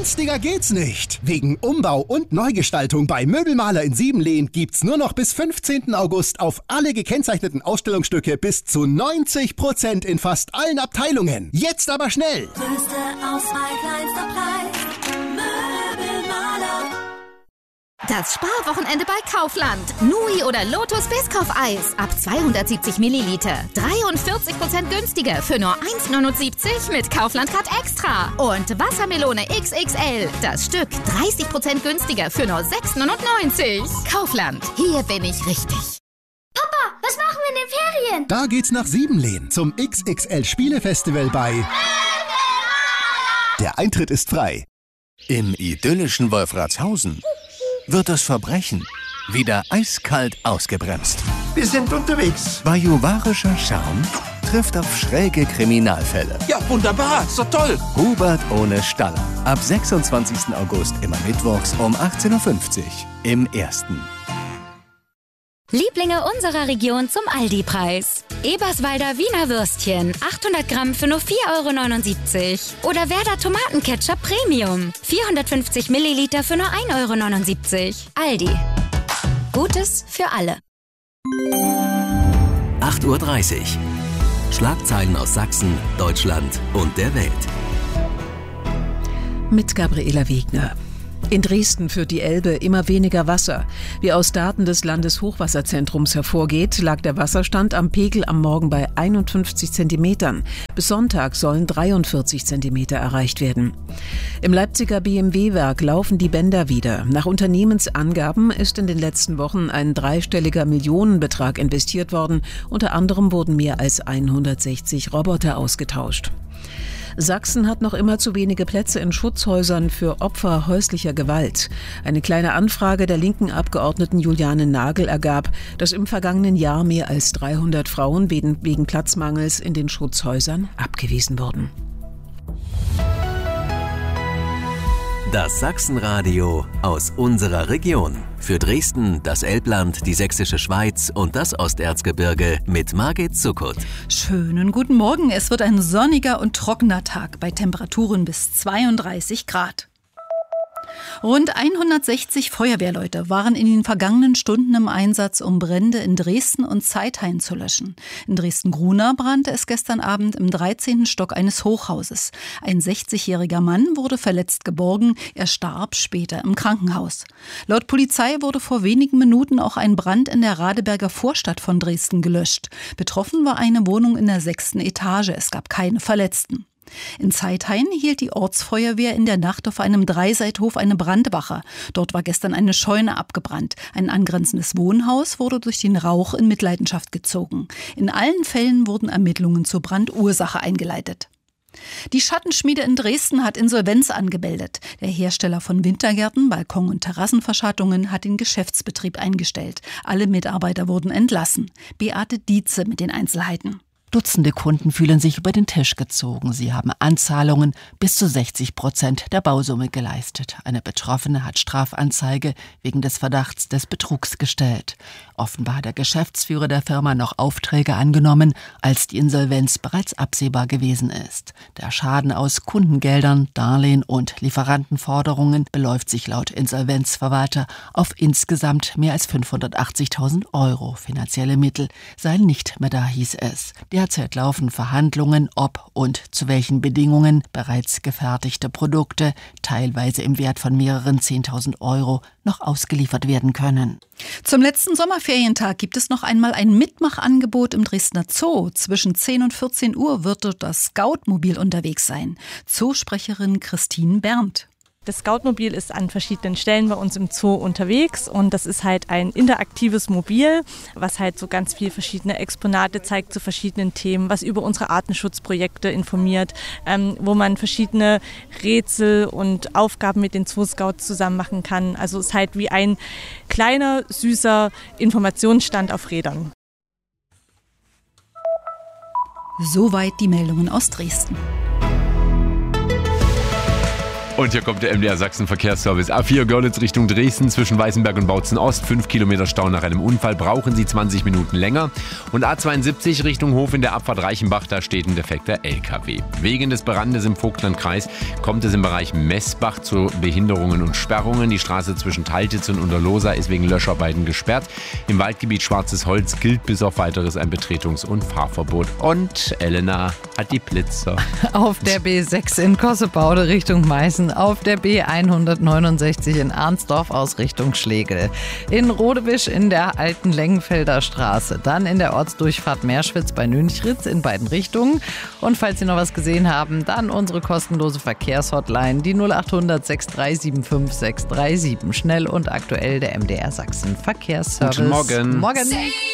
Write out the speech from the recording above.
Günstiger geht's nicht. Wegen Umbau und Neugestaltung bei Möbelmaler in Siebenlehn gibt's nur noch bis 15. August auf alle gekennzeichneten Ausstellungsstücke bis zu 90% in fast allen Abteilungen. Jetzt aber schnell! Größte Auswahl, kleinster Preis. Möbelmaler. Das Sparwochenende bei Kaufland. Nui oder Lotus Biskuff-Eis. Ab 270 Milliliter. 43% günstiger für nur 1,79 mit Kaufland Card Extra. Und Wassermelone XXL. Das Stück 30% günstiger für nur 6,99. Kaufland. Hier bin ich richtig. Papa, was machen wir in den Ferien? Da geht's nach Siebenlehn zum XXL Spielefestival bei Der Eintritt ist frei. Im idyllischen Wolfratshausen wird das Verbrechen wieder eiskalt ausgebremst. Wir sind unterwegs. Bajuwarischer Charme trifft auf schräge Kriminalfälle. Ja, wunderbar, so toll. Hubert ohne Staller. Ab 26. August immer mittwochs um 18.50 Uhr im Ersten. Lieblinge unserer Region zum Aldi-Preis. Eberswalder Wiener Würstchen, 800 Gramm für nur 4,79 €. Oder Werder Tomatenketchup Premium, 450 Milliliter für nur 1,79 €. Aldi. Gutes für alle. 8:30 Uhr. Schlagzeilen aus Sachsen, Deutschland und der Welt. Mit Gabriela Wegner. In Dresden führt die Elbe immer weniger Wasser. Wie aus Daten des Landeshochwasserzentrums hervorgeht, lag der Wasserstand am Pegel am Morgen bei 51 Zentimetern. Bis Sonntag sollen 43 Zentimeter erreicht werden. Im Leipziger BMW-Werk laufen die Bänder wieder. Nach Unternehmensangaben ist in den letzten Wochen ein dreistelliger Millionenbetrag investiert worden. Unter anderem wurden mehr als 160 Roboter ausgetauscht. Sachsen hat noch immer zu wenige Plätze in Schutzhäusern für Opfer häuslicher Gewalt. Eine kleine Anfrage der linken Abgeordneten Juliane Nagel ergab, dass im vergangenen Jahr mehr als 300 Frauen wegen Platzmangels in den Schutzhäusern abgewiesen wurden. Das Sachsenradio aus unserer Region. Für Dresden, das Elbland, die Sächsische Schweiz und das Osterzgebirge mit Margit Zuckert. Schönen guten Morgen. Es wird ein sonniger und trockener Tag bei Temperaturen bis 32 Grad. Rund 160 Feuerwehrleute waren in den vergangenen Stunden im Einsatz, um Brände in Dresden und Zeithain zu löschen. In Dresden-Grunau brannte es gestern Abend im 13. Stock eines Hochhauses. Ein 60-jähriger Mann wurde verletzt geborgen. Er starb später im Krankenhaus. Laut Polizei wurde vor wenigen Minuten auch ein Brand in der Radeberger Vorstadt von Dresden gelöscht. Betroffen war eine Wohnung in der 6. Etage. Es gab keine Verletzten. In Zeithain hielt die Ortsfeuerwehr in der Nacht auf einem Dreiseithof eine Brandwache. Dort war gestern eine Scheune abgebrannt. Ein angrenzendes Wohnhaus wurde durch den Rauch in Mitleidenschaft gezogen. In allen Fällen wurden Ermittlungen zur Brandursache eingeleitet. Die Schattenschmiede in Dresden hat Insolvenz angemeldet. Der Hersteller von Wintergärten, Balkon- und Terrassenverschattungen hat den Geschäftsbetrieb eingestellt. Alle Mitarbeiter wurden entlassen. Beate Dietze mit den Einzelheiten. Dutzende Kunden fühlen sich über den Tisch gezogen. Sie haben Anzahlungen bis zu 60% der Bausumme geleistet. Eine Betroffene hat Strafanzeige wegen des Verdachts des Betrugs gestellt. Offenbar hat der Geschäftsführer der Firma noch Aufträge angenommen, als die Insolvenz bereits absehbar gewesen ist. Der Schaden aus Kundengeldern, Darlehen und Lieferantenforderungen beläuft sich laut Insolvenzverwalter auf insgesamt mehr als 580.000 €. Finanzielle Mittel seien nicht mehr da, hieß es. Derzeit laufen Verhandlungen, ob und zu welchen Bedingungen bereits gefertigte Produkte, teilweise im Wert von mehreren 10.000 € noch ausgeliefert werden können. Zum letzten Sommerferientag gibt es noch einmal ein Mitmachangebot im Dresdner Zoo. Zwischen 10 und 14 Uhr wird dort das Scoutmobil unterwegs sein. Zoosprecherin Christine Berndt. Das Scoutmobil ist an verschiedenen Stellen bei uns im Zoo unterwegs und das ist halt ein interaktives Mobil, was halt so ganz viele verschiedene Exponate zeigt zu verschiedenen Themen, was über unsere Artenschutzprojekte informiert, wo man verschiedene Rätsel und Aufgaben mit den Zoo-Scouts zusammen machen kann. Also es ist halt wie ein kleiner, süßer Informationsstand auf Rädern. Soweit die Meldungen aus Dresden. Und hier kommt der MDR Sachsen Verkehrsservice. A4 Görlitz Richtung Dresden zwischen Weißenberg und Bautzen Ost. 5 Kilometer Stau nach einem Unfall. Brauchen Sie 20 Minuten länger. Und A72 Richtung Hof in der Abfahrt Reichenbach. Da steht ein defekter LKW. Wegen des Brandes im Vogtlandkreis kommt es im Bereich Messbach zu Behinderungen und Sperrungen. Die Straße zwischen Taltitz und Unterlohsa ist wegen Löscharbeiten gesperrt. Im Waldgebiet Schwarzes Holz gilt bis auf Weiteres ein Betretungs- und Fahrverbot. Und Elena hat die Blitzer. Auf der B6 in Kossebaude Richtung Meißen, auf der B169 in Arnsdorf aus Richtung Schlegel, in Rodewisch in der alten Lengenfelder Straße, dann in der Ortsdurchfahrt Meerschwitz bei Nünchritz in beiden Richtungen. Und falls Sie noch was gesehen haben, dann unsere kostenlose Verkehrshotline, die 0800 6375 637. Schnell und aktuell der MDR Sachsen Verkehrsservice. Guten Morgen. Morgen.